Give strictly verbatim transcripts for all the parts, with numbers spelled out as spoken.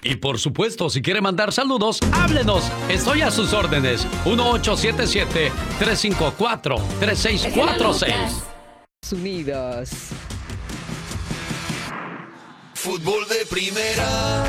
Y por supuesto, si quiere mandar saludos, háblenos. Estoy a sus órdenes. uno ocho siete siete, tres cinco cuatro, tres seis cuatro seis. Unidos. Fútbol de primera.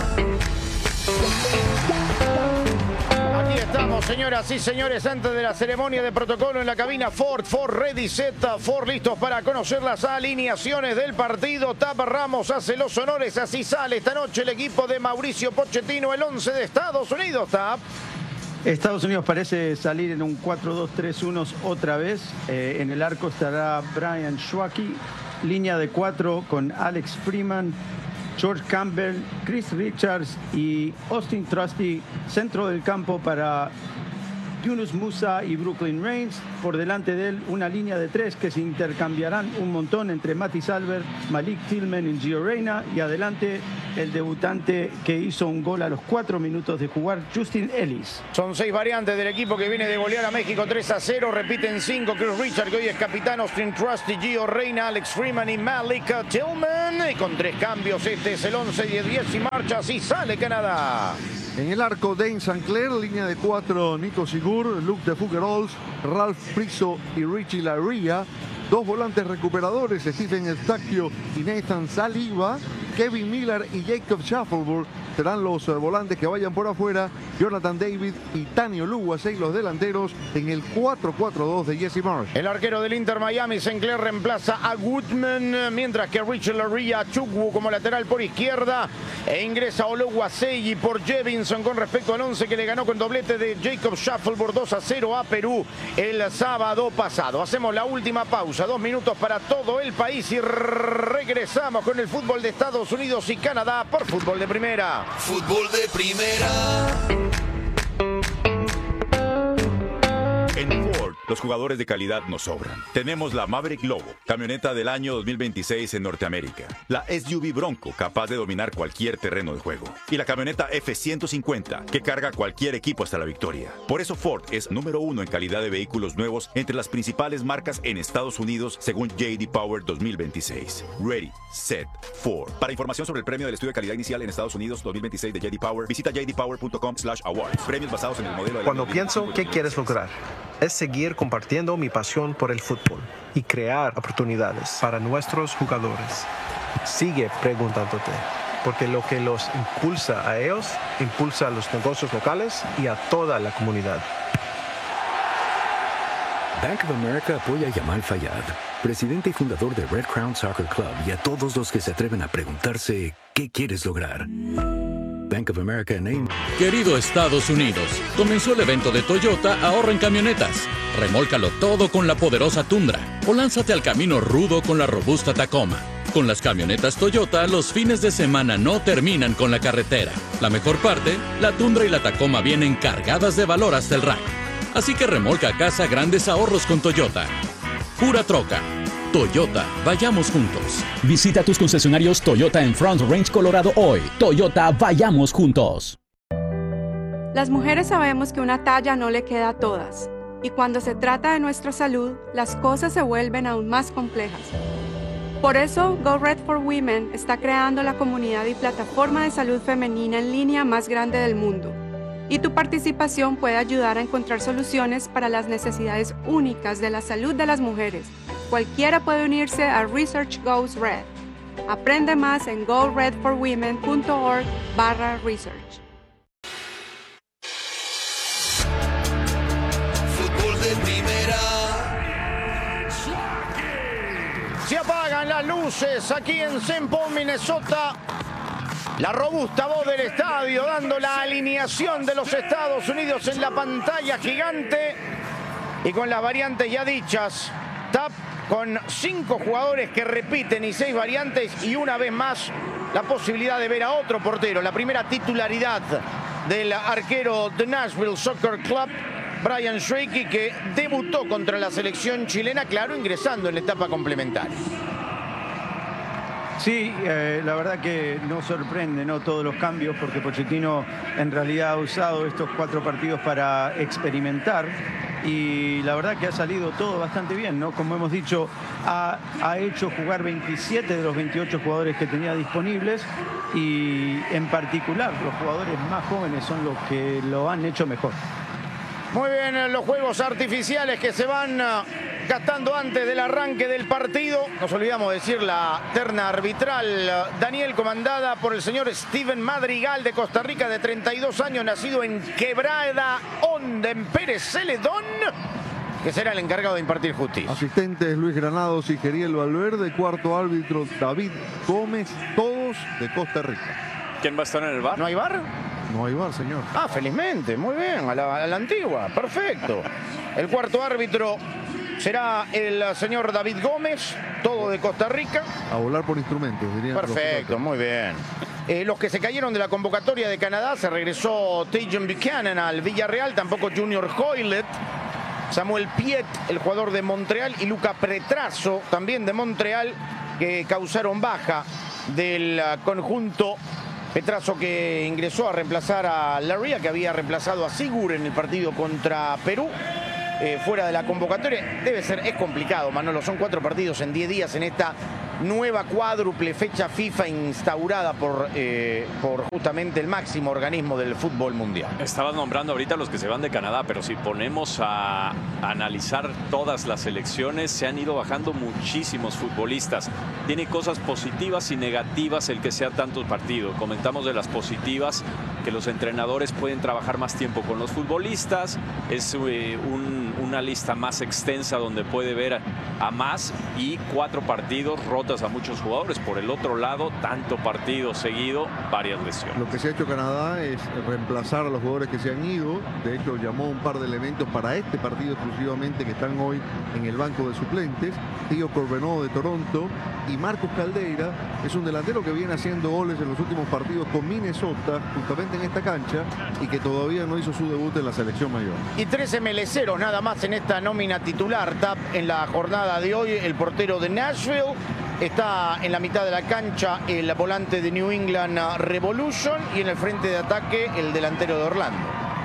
Aquí estamos, señoras y señores, antes de la ceremonia de protocolo en la cabina Ford. Ford ready, set, Ford listos para conocer las alineaciones del partido. Tapa Ramos hace los honores, así sale esta noche el equipo de Mauricio Pochettino, el once de Estados Unidos. Tap. Estados Unidos parece salir en un cuatro dos tres uno otra vez. Eh, en el arco estará Brian Schwacke, línea de cuatro con Alex Freeman, George Campbell, Chris Richards y Austin Trusty, centro del campo para Yunus Musa y Brooklyn Reigns. Por delante de él, una línea de tres que se intercambiarán un montón entre Matty Albert, Malik Tillman y Gio Reyna. Y adelante, el debutante que hizo un gol a los cuatro minutos de jugar, Justin Ellis. Son seis variantes del equipo que viene de golear a México tres a cero. Repiten cinco. Chris Richards, que hoy es capitán, Austin Trusty, Gio Reyna, Alex Freeman y Malik Tillman. Y con tres cambios, este es el once diez diez y marcha. Así sale Canadá. En el arco, Dane Sinclair, línea de cuatro, Nico Sigur, Luke de Fuggerols, Ralph Priso y Richie Laria. Dos volantes recuperadores, Stephen Eustaquio y Nathan Saliba. Kevin Miller y Jacob Shuffleboard serán los volantes que vayan por afuera. Jonathan David y Tani Luwasey, los delanteros, en el cuatro cuatro dos de Jesse Marsh. El arquero del Inter Miami, Sinclair, reemplaza a Goodman, mientras que Richard Laria Chukwu como lateral por izquierda, e ingresa Oluwaseyi por Jevinson con respecto al once que le ganó con doblete de Jacob Shuffleboard dos a cero a Perú el sábado pasado. Hacemos la última pausa, dos minutos para todo el país y regresamos con el fútbol de Estados Unidos y Canadá por Fútbol de Primera. Fútbol de primera. En Ford, los jugadores de calidad nos sobran. Tenemos la Maverick Lobo, camioneta del año dos mil veintiséis en Norteamérica. La S U V Bronco, capaz de dominar cualquier terreno de juego. Y la camioneta F ciento cincuenta, que carga cualquier equipo hasta la victoria. Por eso Ford es número uno en calidad de vehículos nuevos entre las principales marcas en Estados Unidos, según J D Power dos mil veintiséis. Ready, set, Ford. Para información sobre el premio del estudio de calidad inicial en Estados Unidos dos mil veintiséis de J D Power, visita j d power punto com slash awards. Premios basados en el modelo de... Cuando pienso, ¿qué quieres lograr? Es seguir compartiendo mi pasión por el fútbol y crear oportunidades para nuestros jugadores. Sigue preguntándote, porque lo que los impulsa a ellos, impulsa a los negocios locales y a toda la comunidad. Bank of America apoya a Yamal Fayad, presidente y fundador de Red Crown Soccer Club, y a todos los que se atreven a preguntarse ¿qué quieres lograr? Bank of America Name. Querido Estados Unidos, comenzó el evento de Toyota Ahorra en Camionetas. Remólcalo todo con la poderosa Tundra o lánzate al camino rudo con la robusta Tacoma. Con las camionetas Toyota, los fines de semana no terminan con la carretera. La mejor parte, la Tundra y la Tacoma vienen cargadas de valor hasta el rack. Así que remolca a casa grandes ahorros con Toyota. Pura troca. Toyota, vayamos juntos. Visita tus concesionarios Toyota en Front Range, Colorado hoy. Toyota, vayamos juntos. Las mujeres sabemos que una talla no le queda a todas. Y cuando se trata de nuestra salud, las cosas se vuelven aún más complejas. Por eso, Go Red for Women está creando la comunidad y plataforma de salud femenina en línea más grande del mundo. Y tu participación puede ayudar a encontrar soluciones para las necesidades únicas de la salud de las mujeres. Cualquiera puede unirse a Research Goes Red. Aprende más en go red for women punto org barra research. Fútbol de primera. Se apagan las luces aquí en Saint Paul, Minnesota. La robusta voz del estadio dando la alineación de los Estados Unidos en la pantalla gigante. Y con las variantes ya dichas, Tap con cinco jugadores que repiten y seis variantes, y una vez más la posibilidad de ver a otro portero. La primera titularidad del arquero de Nashville Soccer Club, Brian Schwacke, que debutó contra la selección chilena, claro, ingresando en la etapa complementaria. Sí, eh, la verdad que no sorprende, ¿no? Todos los cambios, porque Pochettino en realidad ha usado estos cuatro partidos para experimentar. y la verdad que ha salido todo bastante bien, ¿no? Como hemos dicho, ha, ha hecho jugar veintisiete de los veintiocho jugadores que tenía disponibles y en particular los jugadores más jóvenes son los que lo han hecho mejor. Muy bien, los juegos artificiales que se van gastando antes del arranque del partido. Nos olvidamos de decir la terna arbitral. Daniel, comandada por el señor Steven Madrigal de Costa Rica, de treinta y dos años, nacido en Quebrada Honda, en Pérez Celedón, que será el encargado de impartir justicia. Asistentes Luis Granados y Geriel Valverde. Cuarto árbitro David Gómez, todos de Costa Rica. ¿Quién va a estar en el bar? ¿No hay bar? No hay bar, señor. Ah, felizmente, muy bien, a la, a la antigua, perfecto. El cuarto árbitro será el señor David Gómez, todo de Costa Rica. A volar por instrumentos, dirían. Perfecto, muy bien. Eh, los que se cayeron de la convocatoria de Canadá, se regresó Tajon Buchanan al Villarreal, tampoco Junior Hoylett, Samuel Piet, el jugador de Montreal, y Luca Pretrazo, también de Montreal, que causaron baja del conjunto. Petrazo, que ingresó a reemplazar a Larrea, que había reemplazado a Sigur en el partido contra Perú, eh, fuera de la convocatoria. Debe ser, es complicado, Manolo, son cuatro partidos en diez días en esta nueva cuádruple fecha FIFA instaurada por, eh, por justamente el máximo organismo del fútbol mundial. Estabas nombrando ahorita los que se van de Canadá, pero si ponemos a analizar todas las selecciones, se han ido bajando muchísimos futbolistas. Tiene cosas positivas y negativas el que sea tanto partido. Comentamos de las positivas, que los entrenadores pueden trabajar más tiempo con los futbolistas. Es eh, un, una lista más extensa donde puede ver a más, y cuatro partidos rotas a muchos jugadores. Por el otro lado, tanto partido seguido, varias lesiones. Lo que se ha hecho Canadá es reemplazar a los jugadores que se han ido. De hecho, llamó un par de elementos para este partido exclusivamente, que están hoy en el banco de suplentes. Tío Corbenó de Toronto, y Marcos Caldeira es un delantero que viene haciendo goles en los últimos partidos con Minnesota, justamente en esta cancha, y que todavía no hizo su debut en la selección mayor. Y tres MLceros nada más en esta nómina titular. Tap en la jornada de hoy, el portero de Nashville. Está en la mitad de la cancha el volante de New England Revolution, y en el frente de ataque el delantero de Orlando.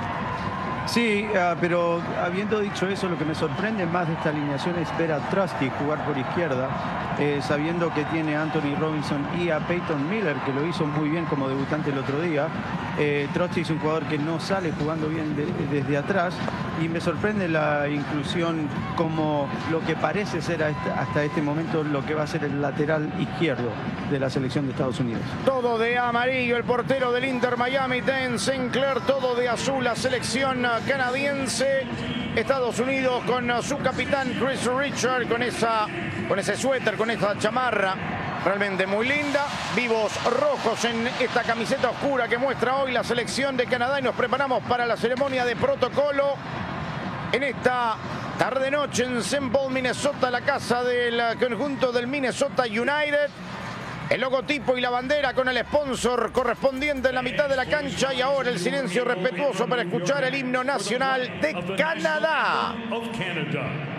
Sí, uh, pero habiendo dicho eso, lo que me sorprende más de esta alineación es ver a Trusty jugar por izquierda, eh, sabiendo que tiene a Anthony Robinson y a Peyton Miller, que lo hizo muy bien como debutante el otro día. Eh, Trusty es un jugador que no sale jugando bien de, desde atrás, y me sorprende la inclusión como lo que parece ser hasta este momento lo que va a ser el lateral izquierdo de la selección de Estados Unidos. Todo de amarillo el portero del Inter Miami, Dan Sinclair. Todo de azul la selección canadiense. Estados Unidos con su capitán Chris Richard, con, esa, con ese suéter, con esa chamarra realmente muy linda. Vivos rojos en esta camiseta oscura que muestra hoy la selección de Canadá, y nos preparamos para la ceremonia de protocolo en esta tarde-noche en Saint Paul, Minnesota, la casa del conjunto del Minnesota United. El logotipo y la bandera con el sponsor correspondiente en la mitad de la cancha, y ahora el silencio respetuoso para escuchar el himno nacional de Canadá.